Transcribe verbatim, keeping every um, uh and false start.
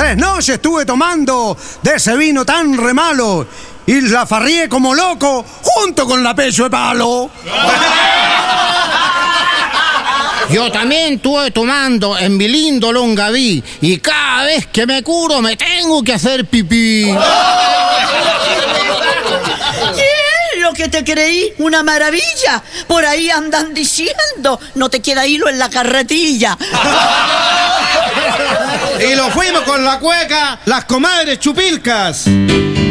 Tres noches estuve tomando de ese vino tan re malo y la farrié como loco junto con la pecho de palo. Yo también estuve tomando en mi lindo Longaví y cada vez que me curo me tengo que hacer pipí. ¿Qué es lo que te creí? Una maravilla. Por ahí andan diciendo, no te queda hilo en la carretilla. Y lo fuimos con la cueca, las comadres chupilcas.